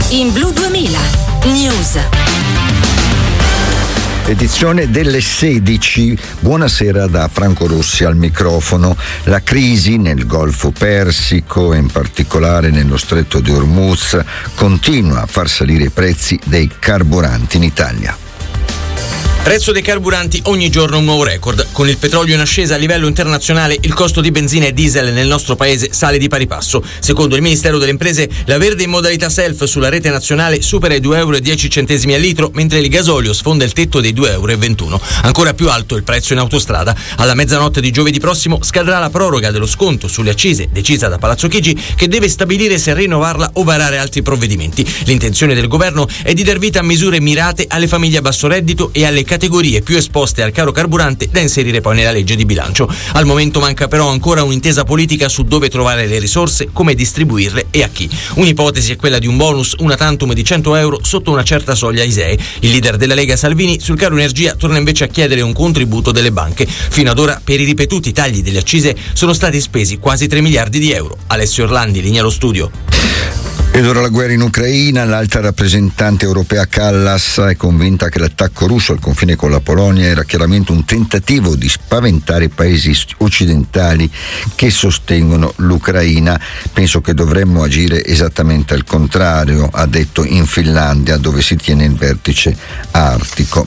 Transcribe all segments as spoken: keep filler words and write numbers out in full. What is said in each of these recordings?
in Blu duemila News. Edizione delle sedici. Buonasera da Franco Rossi al microfono. La crisi nel Golfo Persico, in particolare nello Stretto di Hormuz, continua a far salire i prezzi dei carburanti in Italia. Prezzo dei carburanti ogni giorno un nuovo record. Con il petrolio in ascesa a livello internazionale, il costo di benzina e diesel nel nostro paese sale di pari passo. Secondo il Ministero delle Imprese, la verde in modalità self sulla rete nazionale supera i due euro e dieci centesimi al litro, mentre il gasolio sfonda il tetto dei due euro e ventuno. Ancora più alto il prezzo in autostrada. Alla mezzanotte di giovedì prossimo scadrà la proroga dello sconto sulle accise decisa da Palazzo Chigi, che deve stabilire se rinnovarla o varare altri provvedimenti. L'intenzione del governo è di dar vita a misure mirate alle famiglie a basso reddito e alle categorie più esposte al caro carburante, da inserire poi nella legge di bilancio. Al momento manca però ancora un'intesa politica su dove trovare le risorse, come distribuirle e a chi. Un'ipotesi è quella di un bonus una tantum di cento euro sotto una certa soglia I S E E. Il leader della Lega Salvini sul caro energia torna invece a chiedere un contributo delle banche. Fino ad ora per i ripetuti tagli delle accise sono stati spesi quasi tre miliardi di euro. Alessio Orlandi, linea allo studio. Ed ora la guerra in Ucraina. L'alta rappresentante europea Kallas è convinta che l'attacco russo al confine con la Polonia era chiaramente un tentativo di spaventare i paesi occidentali che sostengono l'Ucraina. Penso che dovremmo agire esattamente al contrario, ha detto in Finlandia, dove si tiene il vertice artico.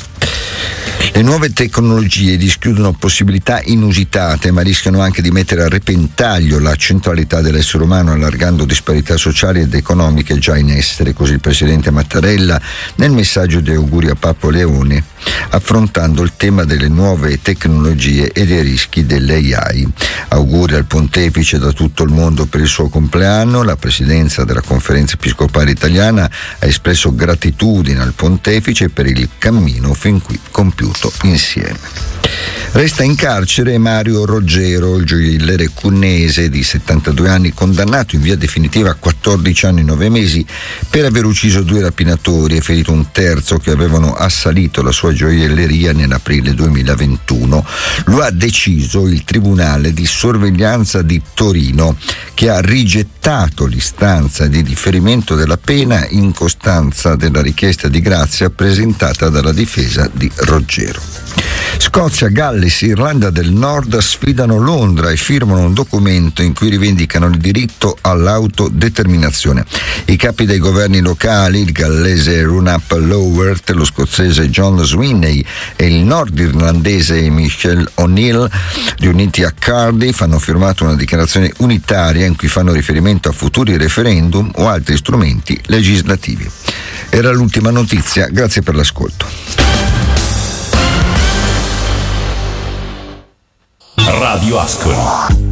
Le nuove tecnologie dischiudono possibilità inusitate, ma rischiano anche di mettere a repentaglio la centralità dell'essere umano, allargando disparità sociali ed economiche già in essere. Così il presidente Mattarella nel messaggio di auguri a Papa Leone, affrontando il tema delle nuove tecnologie e dei rischi dell'A I. Auguri al pontefice da tutto il mondo per il suo compleanno. La presidenza della Conferenza Episcopale Italiana ha espresso gratitudine al pontefice per il cammino fin qui compiuto insieme. Resta in carcere Mario Roggero, il gioielliere cunnese di settantadue anni, condannato in via definitiva a quattordici anni e nove mesi per aver ucciso due rapinatori e ferito un terzo che avevano assalito la sua gioielleria nell'aprile duemilaventuno. Lo ha deciso il Tribunale di Sorveglianza di Torino, che ha rigettato l'istanza di differimento della pena in costanza della richiesta di grazia presentata dalla difesa di Roggero. Scozia, Galles, Irlanda del Nord sfidano Londra e firmano un documento in cui rivendicano il diritto all'autodeterminazione. I capi dei governi locali, il gallese Runap Lowert, lo scozzese John Swinney e il nordirlandese Michelle O'Neill, riuniti a Cardiff, hanno firmato una dichiarazione unitaria in cui fanno riferimento a futuri referendum o altri strumenti legislativi. Era l'ultima notizia, grazie per l'ascolto. Radio Ascoli.